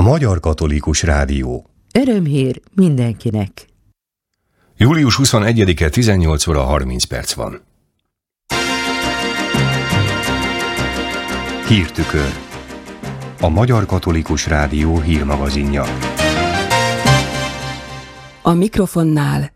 Magyar Katolikus Rádió. Örömhír mindenkinek. Július 21-e 18 óra 30 perc van. Hírtükör. A Magyar Katolikus Rádió hírmagazinja. A mikrofonnál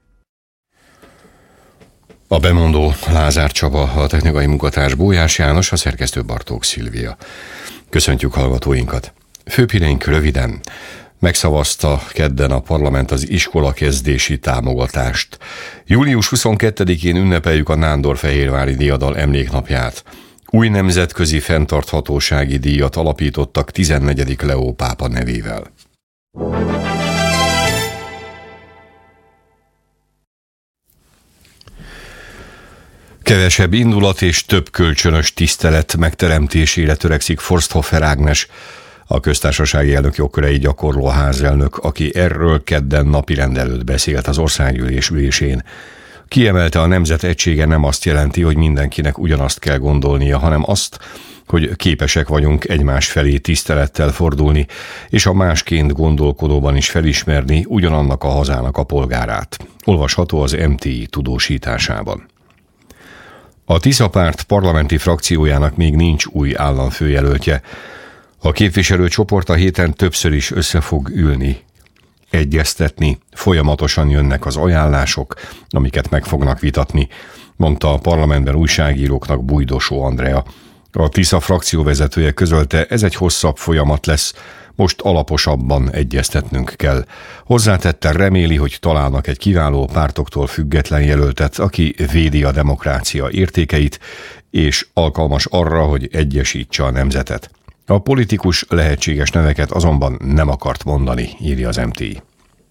a bemondó Lázár Csaba, a technikai munkatárs Bójás János, a szerkesztő Bartók Szilvia. Köszöntjük hallgatóinkat. Főhíreink röviden. Megszavazta kedden a parlament az iskolakezdési támogatást. Július 22-én ünnepeljük a Nándorfehérvári diadal emléknapját. Új nemzetközi fenntarthatósági díjat alapítottak 14. Leó pápa nevével. Kevesebb indulat és több kölcsönös tisztelet megteremtésére törekszik Forsthofer Ágnes, a köztársasági elnök jogkörei gyakorló házelnök, aki erről kedden napirend előtt beszélt az országgyűlés ülésén. Kiemelte, a nemzet egysége nem azt jelenti, hogy mindenkinek ugyanazt kell gondolnia, hanem azt, hogy képesek vagyunk egymás felé tisztelettel fordulni, és a másként gondolkodóban is felismerni ugyanannak a hazának a polgárát. Olvasható az MTI tudósításában. A Tisza párt parlamenti frakciójának még nincs új államfőjelöltje. A képviselőcsoport a héten többször is össze fog ülni, egyeztetni, folyamatosan jönnek az ajánlások, amiket meg fognak vitatni, mondta a parlamentben újságíróknak Bújdosó Andrea. A Tisza frakcióvezetője közölte, ez egy hosszabb folyamat lesz, most alaposabban egyeztetnünk kell. Hozzátette, reméli, hogy találnak egy kiváló, pártoktól független jelöltet, aki védi a demokrácia értékeit, és alkalmas arra, hogy egyesítse a nemzetet. A politikus lehetséges neveket azonban nem akart mondani, írja az MTI.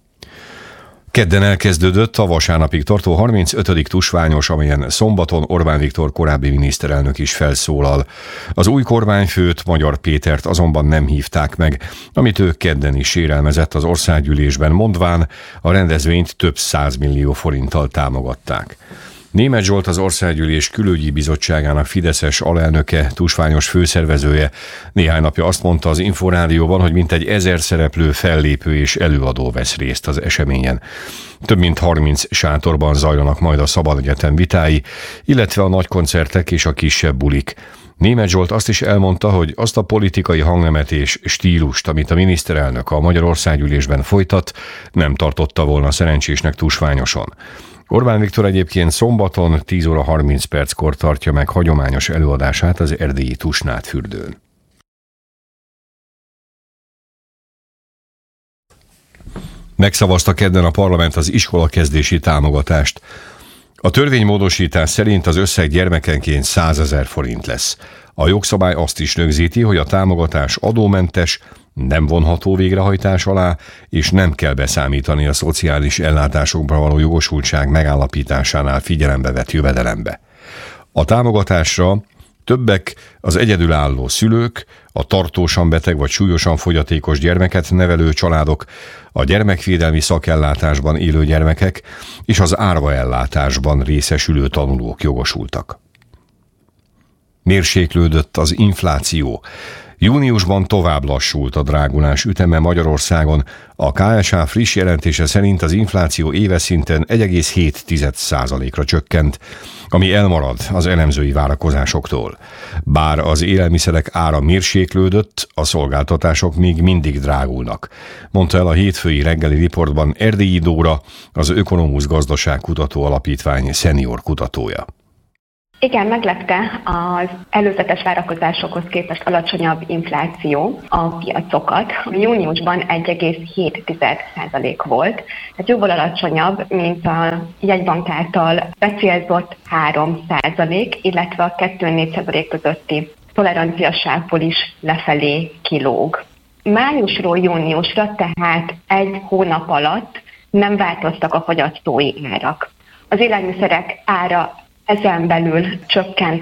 Kedden elkezdődött a vasárnapig tartó 35. tusványos, amelyen szombaton Orbán Viktor korábbi miniszterelnök is felszólal. Az új kormányfőt, Magyar Pétert azonban nem hívták meg, amit ő kedden is sérelmezett az országgyűlésben, mondván a rendezvényt több 100 millió forinttal támogatták. Németh Zsolt, az Országgyűlés Külügyi Bizottságának fideszes alelnöke, tusványos főszervezője néhány napja azt mondta az Inforádióban, hogy mintegy 1000 szereplő, fellépő és előadó vesz részt az eseményen. Több mint 30 sátorban zajlanak majd a Szabadegyetem vitái, illetve a nagy koncertek és a kisebb bulik. Németh Zsolt azt is elmondta, hogy azt a politikai hangnemet és stílust, amit a miniszterelnök a Magyar Országgyűlésben folytat, nem tartotta volna szerencsésnek tusványoson. Orbán Viktor egyébként szombaton 10 óra 30 perckor tartja meg hagyományos előadását az erdélyi Tusnádfürdőn. Megszavazta kedden a parlament az iskolakezdési támogatást. A törvénymódosítás szerint az összeg gyermekenként 100 000 forint lesz. A jogszabály azt is rögzíti, hogy a támogatás adómentes, nem vonható végrehajtás alá, és nem kell beszámítani a szociális ellátásokra való jogosultság megállapításánál figyelembe vett jövedelembe. A támogatásra többek az egyedülálló szülők, a tartósan beteg vagy súlyosan fogyatékos gyermeket nevelő családok, a gyermekvédelmi szakellátásban élő gyermekek és az árvaellátásban részesülő tanulók jogosultak. Mérséklődött az infláció. Júniusban tovább lassult a drágulás üteme Magyarországon. A KSH friss jelentése szerint az infláció éves szinten 1,7%-ra csökkent, ami elmarad az elemzői várakozásoktól. Bár az élelmiszerek ára mérséklődött, a szolgáltatások még mindig drágulnak, mondta el a hétfői reggeli riportban Erdélyi Dóra, az Ökonomusz Gazdaságkutató Alapítvány szenior kutatója. Igen, meglepte az előzetes várakozásokhoz képest alacsonyabb infláció a piacokat. Júniusban 1,7% volt, tehát jóval alacsonyabb, mint a jegybank által becélzott 3%, illetve a 2-4% közötti toleranciasságból is lefelé kilóg. Májusról júniusra, tehát egy hónap alatt nem változtak a fogyasztói árak. Az élelmiszerek ára ezen belül csökkent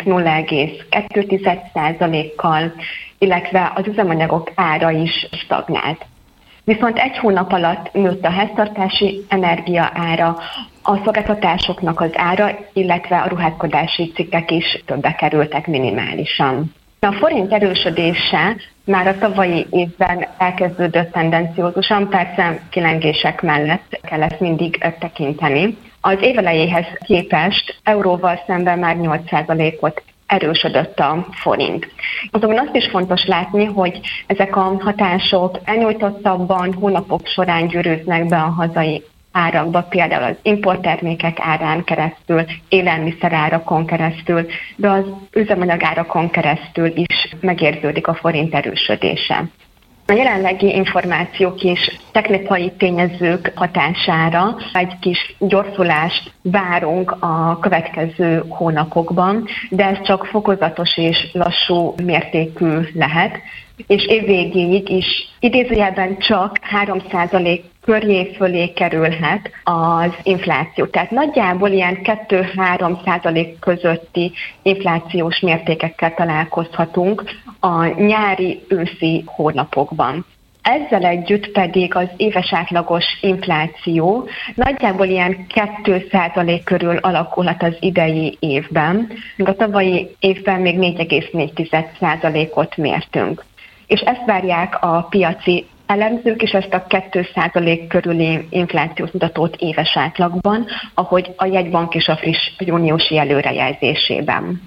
0,2%-kal, illetve az üzemanyagok ára is stagnált. Viszont egy hónap alatt nőtt a háztartási energia ára, a szolgáltatásoknak az ára, illetve a ruházkodási cikkek is többe kerültek minimálisan. A forint erősödése már a tavalyi évben elkezdődött tendenciózusan, persze kilengések mellett kell ezt mindig tekinteni. Az év elejéhez képest euróval szemben már 8%-ot erősödött a forint. Azonban azt is fontos látni, hogy ezek a hatások elnyújtottabban hónapok során gyűrűznek be a hazai árakba, például az importtermékek árán keresztül, élelmiszerárakon keresztül, de az üzemanyagárakon keresztül is megérződik a forint erősödése. A jelenlegi információk és technikai tényezők hatására egy kis gyorsulást várunk a következő hónapokban, de ez csak fokozatos és lassú mértékű lehet, és évvégéig is idézőjelben csak 3% köré fölé kerülhet az infláció. Tehát nagyjából ilyen 2-3% közötti inflációs mértékekkel találkozhatunk a nyári-őszi hónapokban. Ezzel együtt pedig az éves átlagos infláció nagyjából ilyen 2% körül alakulhat az idei évben, míg a tavalyi évben még 4,4%-ot mértünk. És ezt várják a piaci elemzők is, ezt a 2% körüli inflációs mutatót éves átlagban, ahogy a jegybank is a friss júniusi előrejelzésében.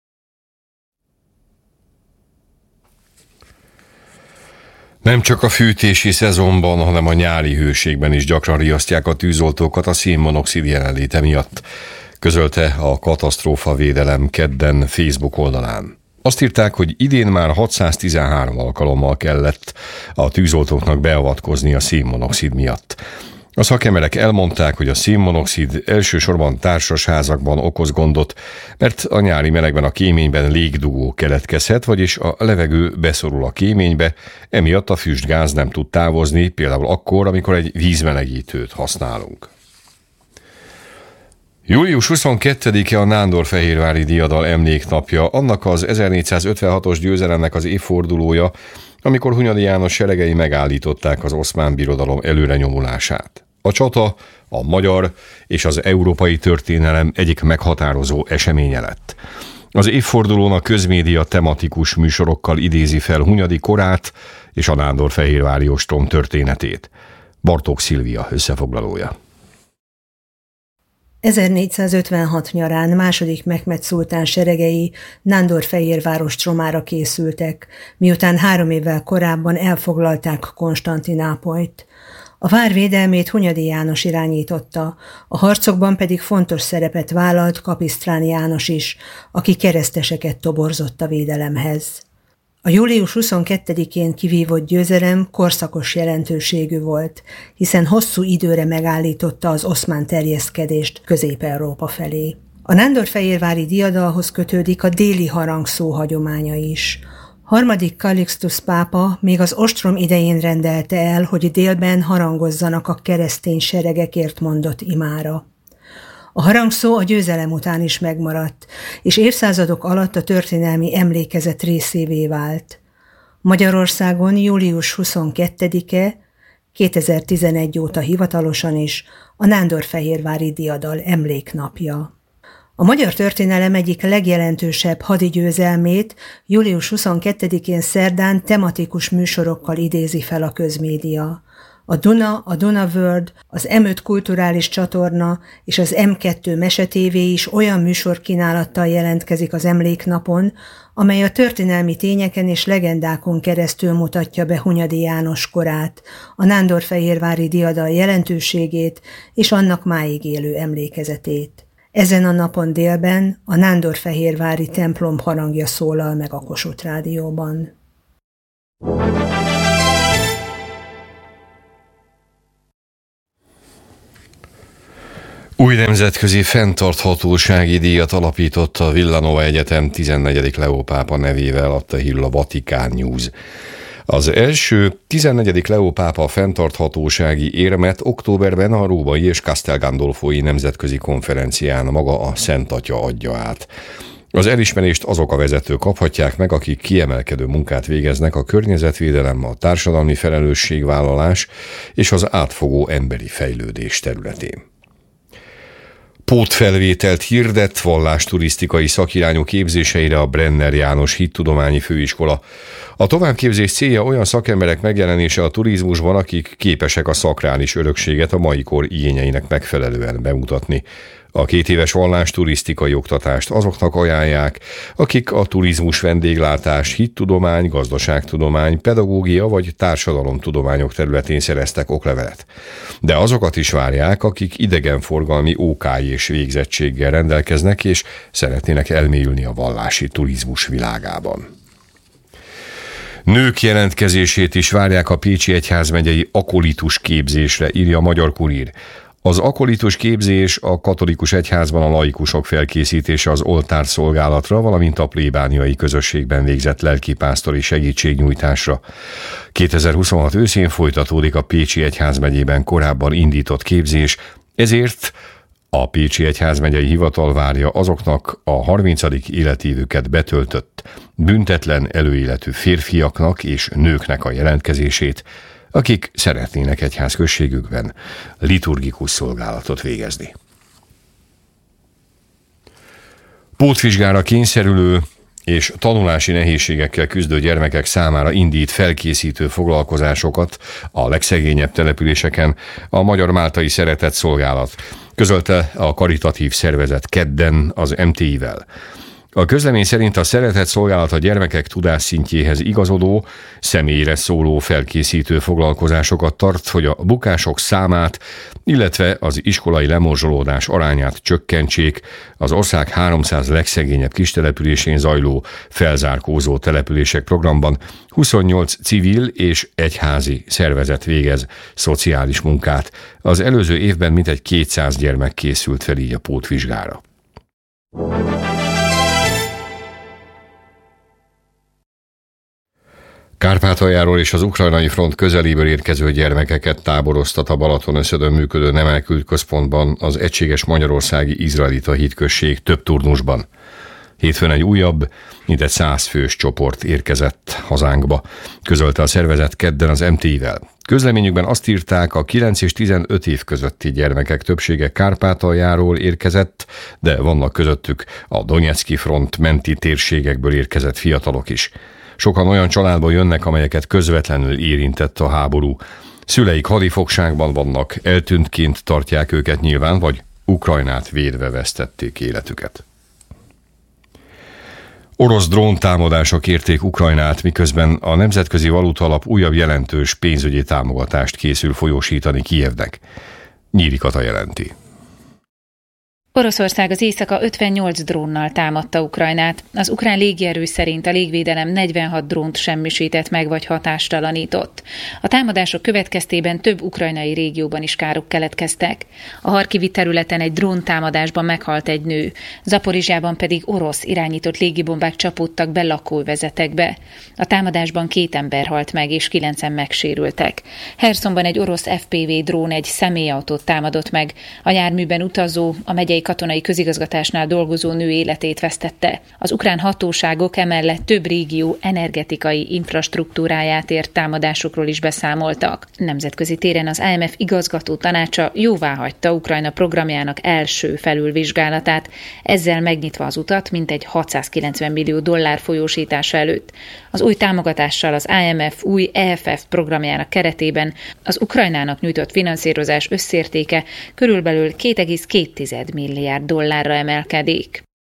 Nem csak a fűtési szezonban, hanem a nyári hőségben is gyakran riasztják a tűzoltókat a szénmonoxid jelenléte miatt, közölte a katasztrófavédelem kedden Facebook oldalán. Azt írták, hogy idén már 613 alkalommal kellett a tűzoltóknak beavatkozni a szénmonoxid miatt. A szakemberek elmondták, hogy a szénmonoxid elsősorban társasházakban okoz gondot, mert a nyári melegben a kéményben légdugó keletkezhet, vagyis a levegő beszorul a kéménybe, emiatt a füstgáz nem tud távozni, például akkor, amikor egy vízmelegítőt használunk. Július 22-e a Nándorfehérvári diadal emléknapja, annak az 1456-os győzelemnek az évfordulója, amikor Hunyadi János seregei megállították az Oszmán Birodalom előrenyomulását. A csata a magyar és az európai történelem egyik meghatározó eseménye lett. Az évfordulón a közmédia tematikus műsorokkal idézi fel Hunyadi korát és a nándorfehérvári ostrom történetét. Bartók Szilvia összefoglalója. 1456 nyarán második Mehmed szultán seregei Nándorfehérvár ostromára készültek, miután 3 évvel korábban elfoglalták Konstantinápolyt. A vár védelmét Hunyadi János irányította, a harcokban pedig fontos szerepet vállalt Kapisztrán János is, aki kereszteseket toborzott a védelemhez. A július 22-én kivívott győzelem korszakos jelentőségű volt, hiszen hosszú időre megállította az oszmán terjeszkedést Közép-Európa felé. A nándorfehérvári diadalhoz kötődik a déli harangszó hagyománya is. Harmadik Kalixtusz pápa még az ostrom idején rendelte el, hogy délben harangozzanak a keresztény seregekért mondott imára. A harangszó a győzelem után is megmaradt, és évszázadok alatt a történelmi emlékezet részévé vált. Magyarországon július 22-e, 2011 óta hivatalosan is a nándorfehérvári diadal emléknapja. A magyar történelem egyik legjelentősebb hadigyőzelmét július 22-én szerdán tematikus műsorokkal idézi fel a közmédia. A Duna, a Duna World, az M5 kulturális csatorna és az M2 mesetévé is olyan műsorkínálattal jelentkezik az emléknapon, amely a történelmi tényeken és legendákon keresztül mutatja be Hunyadi János korát, a nándorfehérvári diadal jelentőségét és annak máig élő emlékezetét. Ezen a napon délben a nándorfehérvári templom harangja szólal meg a Kossuth Rádióban. Új nemzetközi fenntarthatósági díjat alapított a Villanova Egyetem 14. Leó pápa nevével, adta hírül a Vatikán News. Az első 14. Leó pápa fenntarthatósági érmet októberben a római és Castel Gandolfoi nemzetközi konferencián maga a Szent Atya adja át. Az elismerést azok a vezetők kaphatják meg, akik kiemelkedő munkát végeznek a környezetvédelem, a társadalmi felelősségvállalás és az átfogó emberi fejlődés területén. Pótfelvételt hirdet vallásturisztikai szakirányú képzéseire a Brenner János Hittudományi Főiskola. A továbbképzés célja olyan szakemberek megjelenése a turizmusban, akik képesek a szakrális örökséget a mai kor igényeinek megfelelően bemutatni. A 2 éves vallásturisztikai oktatást azoknak ajánlják, akik a turizmus, vendéglátás, hittudomány, gazdaságtudomány, pedagógia vagy társadalomtudományok területén szereztek oklevelet. De azokat is várják, akik idegenforgalmi OK és végzettséggel rendelkeznek és szeretnének elmélyülni a vallási turizmus világában. Nők jelentkezését is várják a Pécsi Egyházmegyei akolitus képzésre, írja a Magyar Kurír. Az akolitus képzés a katolikus egyházban a laikusok felkészítése az oltárszolgálatra, valamint a plébániai közösségben végzett lelkipásztori segítségnyújtásra. 2026 őszén folytatódik a Pécsi Egyházmegyében korábban indított képzés, ezért a Pécsi Egyházmegyei Hivatal várja azoknak a 30. életévüket betöltött, büntetlen előéletű férfiaknak és nőknek a jelentkezését, akik szeretnének egyházközségükben liturgikus szolgálatot végezni. Pótvizsgára kényszerülő és tanulási nehézségekkel küzdő gyermekek számára indít felkészítő foglalkozásokat a legszegényebb településeken a Magyar Máltai Szeretett Szolgálat, közölte a karitatív szervezet kedden az MTI-vel. A közlemény szerint a Szeretett Szolgálat a gyermekek tudásszintjéhez igazodó, személyre szóló felkészítő foglalkozásokat tart, hogy a bukások számát, illetve az iskolai lemorzsolódás arányát csökkentsék az ország 300 legszegényebb kistelepülésén zajló felzárkózó települések programban. 28 civil és egyházi szervezet végez szociális munkát. Az előző évben mintegy 200 gyermek készült fel így a pótvizsgára. Kárpátaljáról és az ukrajnai front közeléből érkező gyermekeket táboroztat a Balatonöszödön működő Nemelkült Központban az Egységes Magyarországi Izraelita Hitközség több turnusban. Hétfőn egy újabb, mintegy 100 fős csoport érkezett hazánkba, közölte a szervezet kedden az MTI-vel. Közleményükben azt írták, a 9 és 15 év közötti gyermekek többsége Kárpátaljáról érkezett, de vannak közöttük a Donetszki front menti térségekből érkezett fiatalok is. Sokan olyan családból jönnek, amelyeket közvetlenül érintett a háború. Szüleik hadifogságban vannak, eltűntként tartják őket nyilván, vagy Ukrajnát védve vesztették életüket. Orosz dróntámadások érték Ukrajnát, miközben a Nemzetközi Valutaalap újabb jelentős pénzügyi támogatást készül folyósítani Kijevnek. Nyíri Kata jelenti. Oroszország az éjszaka 58 drónnal támadta Ukrajnát. Az ukrán légierő szerint a légvédelem 46 drónt semmisített meg vagy hatástalanított. A támadások következtében több ukrajnai régióban is károk keletkeztek. A harkivi területen egy dróntámadásban meghalt egy nő, Zaporizsjában pedig orosz irányított légibombák csapódtak be lakóvezetekbe. A támadásban 2 ember halt meg és 9-en megsérültek. Hersonban egy orosz FPV drón egy személyautót támadott meg. A járműben utazó, a megyei katonai közigazgatásnál dolgozó nő életét vesztette. Az ukrán hatóságok emellett több régió energetikai infrastruktúráját ért támadásokról is beszámoltak. Nemzetközi téren az IMF igazgató tanácsa jóváhagyta Ukrajna programjának első felülvizsgálatát, ezzel megnyitva az utat mintegy $690 millió folyósítása előtt. Az új támogatással az IMF új EFF programjának keretében az Ukrajnának nyújtott finanszírozás összértéke körülbelül $2,2 milliárd emelkedik.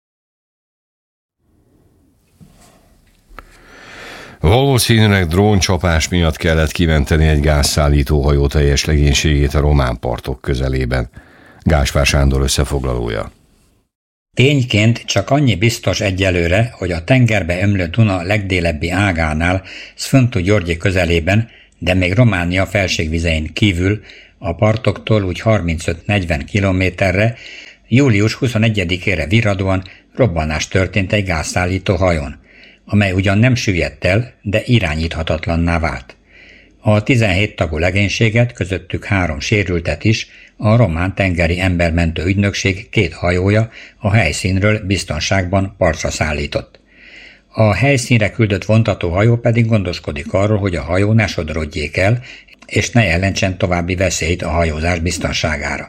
Valószínűleg dróncsapás miatt kellett kimenteni egy gázszállító hajó teljes legénységét a román partok közelében. Gáspár Sándor összefoglalója. Tényként csak annyi biztos egyelőre, hogy a tengerbe ömlő Duna legdélebbi ágánál, Sfântu-Györgyi közelében, de még Románia felségvizein kívül, a partoktól úgy 35-40 kilométerre, július 21-ére virradóan robbanás történt egy gázszállító hajón, amely ugyan nem süllyedt el, de irányíthatatlanná vált. A 17 tagú legénységet, közöttük 3 sérültet is a román tengeri embermentő ügynökség 2 hajója a helyszínről biztonságban partra szállított. A helyszínre küldött vontató hajó pedig gondoskodik arról, hogy a hajó ne sodródjék el, és ne jelentsen további veszélyt a hajózás biztonságára.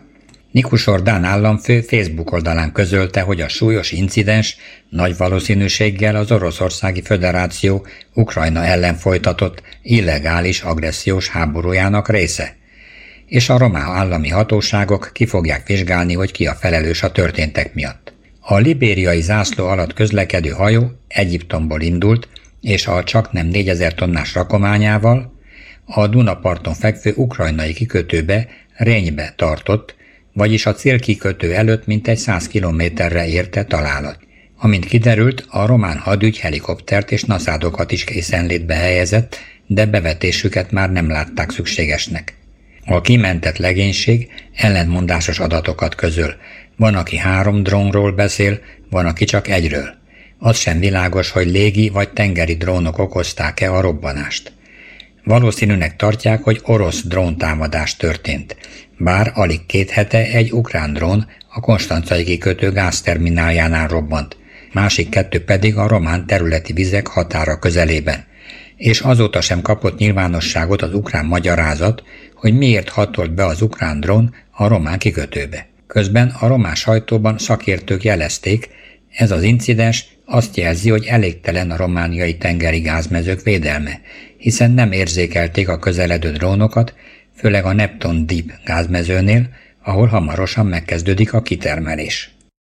Nikusor dán államfő Facebook oldalán közölte, hogy a súlyos incidens nagy valószínűséggel az Oroszországi Föderáció Ukrajna ellen folytatott illegális agressziós háborújának része, és a román állami hatóságok ki fogják vizsgálni, hogy ki a felelős a történtek miatt. A libériai zászló alatt közlekedő hajó Egyiptomból indult, és a csaknem 4000 tonnás rakományával a Dunaparton fekvő ukrajnai kikötőbe, Rénybe tartott, vagyis a célkikötő előtt mintegy 100 kilométerre érte találat. Amint kiderült, a román hadügy helikoptert és naszádokat is készenlétbe helyezett, de bevetésüket már nem látták szükségesnek. A kimentett legénység ellentmondásos adatokat közöl. Van, aki 3 drónról beszél, van, aki csak egyről. Az sem világos, hogy légi vagy tengeri drónok okozták-e a robbanást. Valószínűnek tartják, hogy orosz dróntámadás történt, bár alig 2 hete egy ukrán drón a konstancai kikötő gáztermináljánál robbant, másik 2 pedig a román területi vizek határa közelében, és azóta sem kapott nyilvánosságot az ukrán magyarázat, hogy miért hatolt be az ukrán drón a román kikötőbe. Közben a román sajtóban szakértők jelezték, ez az incidens azt jelzi, hogy elégtelen a romániai tengeri gázmezők védelme, hiszen nem érzékelték a közeledő drónokat, főleg a Neptun Deep gázmezőnél, ahol hamarosan megkezdődik a kitermelés.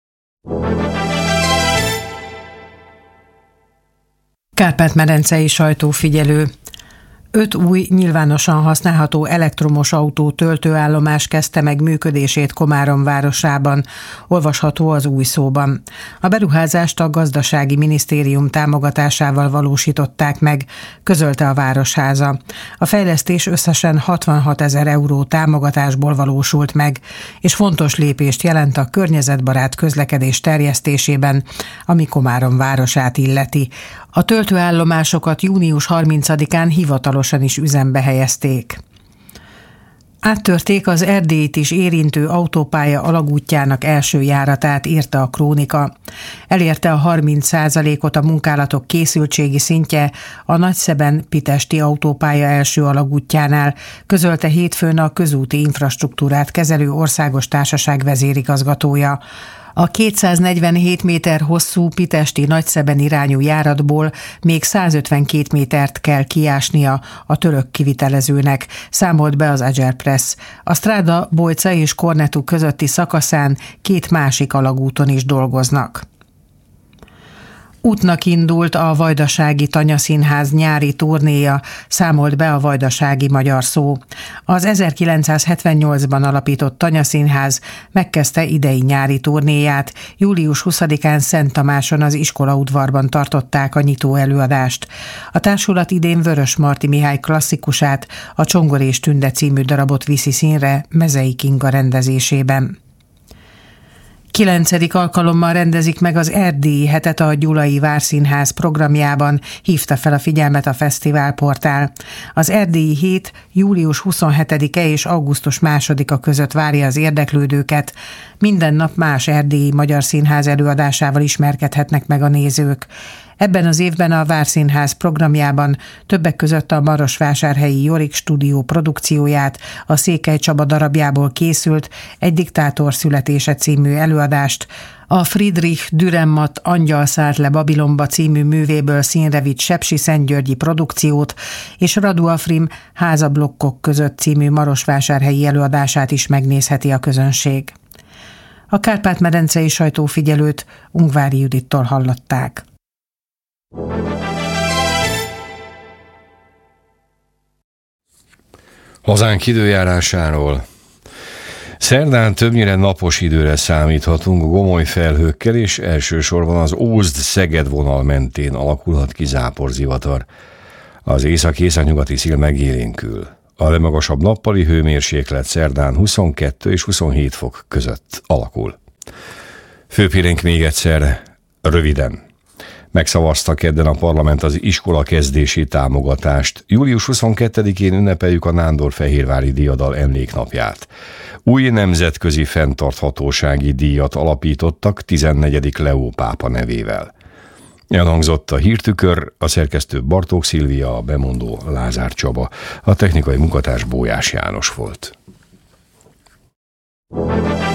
Kárpát-medencei sajtófigyelő. 5 új, nyilvánosan használható elektromos autó töltőállomás kezdte meg működését Komárom városában, olvasható az Új Szóban. A beruházást a Gazdasági Minisztérium támogatásával valósították meg, közölte a Városháza. A fejlesztés összesen 66 000 euró támogatásból valósult meg, és fontos lépést jelent a környezetbarát közlekedés terjesztésében, ami Komárom városát illeti. A töltőállomásokat június 30-án hivatalosan is üzembe helyezték. Áttörték az Erdélyt is érintő autópálya alagútjának első járatát, írta a Krónika. Elérte a 30%-ot a munkálatok készültségi szintje a Nagyszeben-Pitesti autópálya első alagútjánál, közölte hétfőn a közúti infrastruktúrát kezelő országos társaság vezérigazgatója. A 247 méter hosszú pitesti Nagyszeben irányú járatból még 152 métert kell kiásnia a török kivitelezőnek, számolt be az Ager Press. A Stráda, Bojca és Kornetú közötti szakaszán 2 másik alagúton is dolgoznak. Útnak indult a Vajdasági Tanyaszínház nyári turnéja, számolt be a Vajdasági Magyar Szó. Az 1978-ban alapított Tanyaszínház megkezdte idei nyári turnéját. Július 20-án Szent Tamáson az iskolaudvarban tartották a nyitó előadást. A társulat idén Vörös Marti Mihály klasszikusát, a Csongor és Tünde című darabot viszi színre Mezei Kinga rendezésében. 9. alkalommal rendezik meg az Erdélyi hetet a Gyulai Várszínház programjában, hívta fel a figyelmet a fesztiválportál. Az Erdélyi hét július 27-e és augusztus 2-a között várja az érdeklődőket. Minden nap más erdélyi magyar színház előadásával ismerkedhetnek meg a nézők. Ebben az évben a Várszínház programjában többek között a marosvásárhelyi Jorik stúdió produkcióját, a Székely Csaba darabjából készült Egy diktátor születése című előadást, a Friedrich Dürrenmatt Angyal szállt le Babilonba című művéből színre vitt sepsiszentgyörgyi produkciót, és Radu Afrim Házablokkok között című marosvásárhelyi előadását is megnézheti a közönség. A Kárpát-medencei sajtófigyelőt Ungvári Judittól hallották. Hazánk időjárásáról. Szerdán többnyire napos időre számíthatunk, gomoly felhőkkel, és elsősorban az Ózd-Szeged vonal mentén alakulhat ki záporzivatar. Az észak-északnyugati szél megélénkül. A legmagasabb nappali hőmérséklet szerdán 22 és 27 fok között alakul. Főpélénk még egyszer, röviden. Megszavazta kedden a parlament az iskola kezdési támogatást. Július 22-én ünnepeljük a Nándor-Fehérvári Diadal emléknapját. Új nemzetközi fenntarthatósági díjat alapítottak 14. Leó pápa nevével. Elhangzott a hírtükör, a szerkesztő Bartók Szilvia, a bemondó Lázár Csaba, a technikai munkatárs Bójás János volt.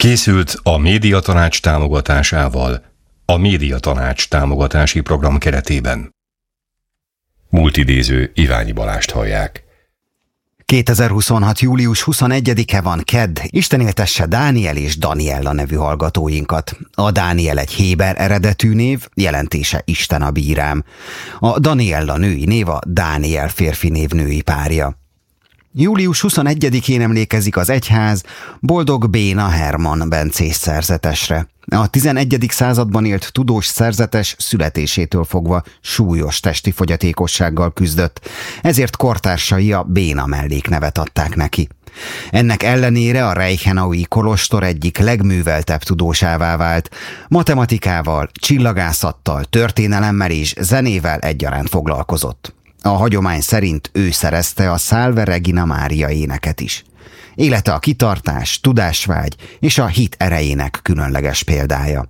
Készült a Médiatanács támogatásával, a Médiatanács támogatási program keretében. Múltidéző Iványi Balást hallják. 2026. július 21-e van, kedd, Isten éltesse Dániel és Daniella nevű hallgatóinkat. A Dániel egy héber eredetű név, jelentése Isten a bírám. A Daniella női név a Dániel férfi név női párja. Július 21-én emlékezik az egyház Boldog Béna Herman bencés szerzetesre. A 11. században élt tudós szerzetes születésétől fogva súlyos testi fogyatékossággal küzdött, ezért kortársai a Béna melléknevet adták neki. Ennek ellenére a Reichenau-i kolostor egyik legműveltebb tudósává vált, matematikával, csillagászattal, történelemmel és zenével egyaránt foglalkozott. A hagyomány szerint ő szerezte a Salve Regina Mária éneket is. Élete a kitartás, tudásvágy és a hit erejének különleges példája.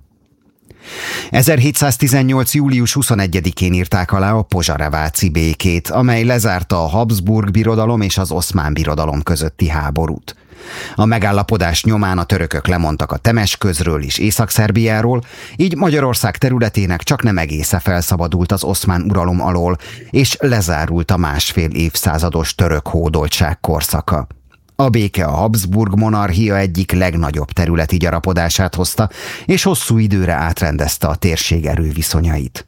1718. július 21-én írták alá a pozsareváci békét, amely lezárta a Habsburg birodalom és az Oszmán birodalom közötti háborút. A megállapodás nyomán a törökök lemondtak a Temesközről és Észak-Szerbiáról, így Magyarország területének csaknem egésze felszabadult az oszmán uralom alól, és lezárult a másfél évszázados török hódoltság korszaka. A béke a Habsburg monarchia egyik legnagyobb területi gyarapodását hozta, és hosszú időre átrendezte a térség erőviszonyait.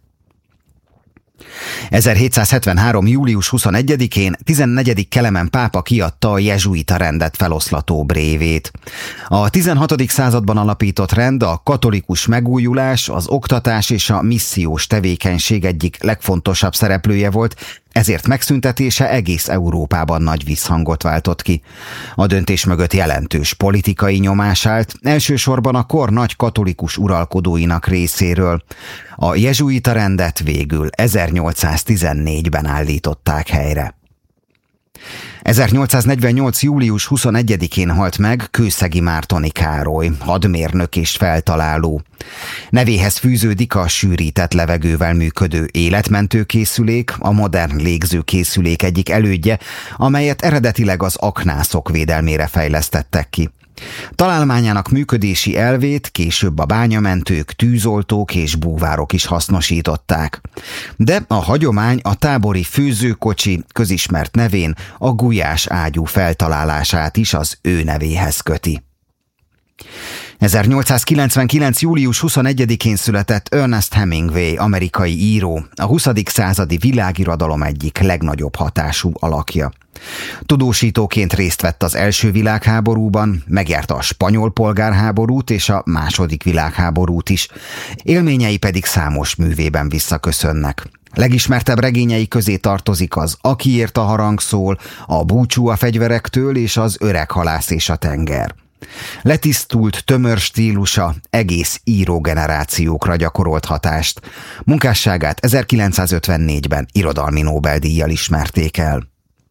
1773. július 21-én 14. Kelemen pápa kiadta a jezsuita rendet feloszlató brévét. A 16. században alapított rend a katolikus megújulás, az oktatás és a missziós tevékenység egyik legfontosabb szereplője volt, ezért megszüntetése egész Európában nagy visszhangot váltott ki. A döntés mögött jelentős politikai nyomás állt, elsősorban a kor nagy katolikus uralkodóinak részéről. A jezsuita rendet végül 1814-ben állították helyre. 1848. július 21-én halt meg Kőszegi Mártoni Károly, hadmérnök és feltaláló. Nevéhez fűződik a sűrített levegővel működő életmentő készülék, a modern légzőkészülék egyik elődje, amelyet eredetileg az aknászok védelmére fejlesztettek ki. Találmányának működési elvét később a bányamentők, tűzoltók és búvárok is hasznosították. De a hagyomány a tábori főzőkocsi közismert nevén a gulyás ágyú feltalálását is az ő nevéhez köti. 1899. július 21-én született Ernest Hemingway, amerikai író, a 20. századi világirodalom egyik legnagyobb hatású alakja. Tudósítóként részt vett az első világháborúban, megjárta a spanyol polgárháborút és a második világháborút is, élményei pedig számos művében visszaköszönnek. Legismertebb regényei közé tartozik az Akiért a harang szól, a Búcsú a fegyverektől és az Öreg halász és a tenger. Letisztult, tömör stílusa egész írógenerációkra gyakorolt hatást. Munkásságát 1954-ben irodalmi Nobel-díjjal ismerték el.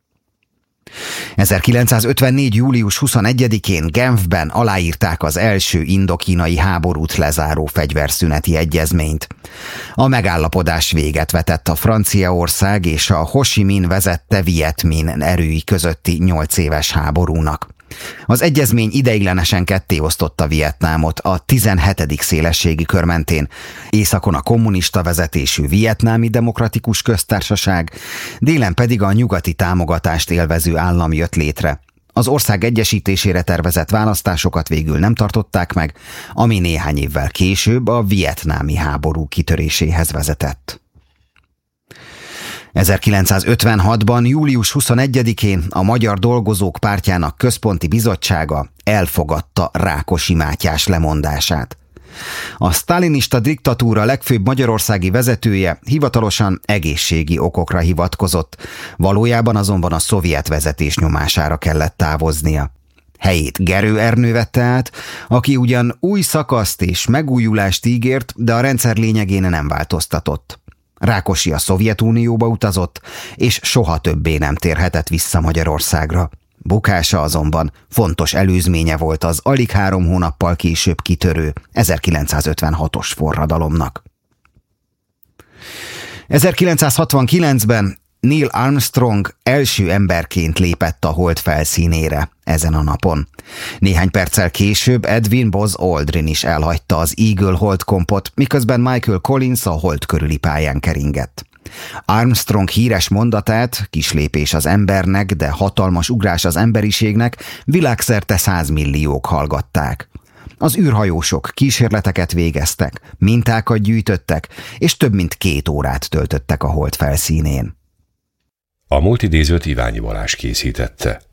1954. július 21-én Genfben aláírták az első indokínai háborút lezáró fegyverszüneti egyezményt. A megállapodás véget vetett a Franciaország és a Ho Chi Minh vezette Viet Minh erői közötti 8 éves háborúnak. Az egyezmény ideiglenesen kettéosztotta Vietnámot a 17. szélességi kör mentén. Északon a kommunista vezetésű Vietnámi Demokratikus Köztársaság, délen pedig a nyugati támogatást élvező állam jött létre. Az ország egyesítésére tervezett választásokat végül nem tartották meg, ami néhány évvel később a vietnámi háború kitöréséhez vezetett. 1956-ban, július 21-én a Magyar Dolgozók Pártjának Központi Bizottsága elfogadta Rákosi Mátyás lemondását. A sztálinista diktatúra legfőbb magyarországi vezetője hivatalosan egészségi okokra hivatkozott, valójában azonban a szovjet vezetés nyomására kellett távoznia. Helyét Gerő Ernő vette át, aki ugyan új szakaszt és megújulást ígért, de a rendszer lényegén nem változtatott. Rákosi a Szovjetunióba utazott, és soha többé nem térhetett vissza Magyarországra. Bukása azonban fontos előzménye volt az alig 3 hónappal később kitörő 1956-os forradalomnak. 1969-ben Neil Armstrong első emberként lépett a hold felszínére ezen a napon. Néhány perccel később Edwin Buzz Aldrin is elhagyta az Eagle holdkompot, miközben Michael Collins a hold körüli pályán keringett. Armstrong híres mondatát, kis lépés az embernek, de hatalmas ugrás az emberiségnek, világszerte 100 milliók hallgatták. Az űrhajósok kísérleteket végeztek, mintákat gyűjtöttek, és több mint 2 órát töltöttek a hold felszínén. A múlt idézőt Iványi Balázs készítette.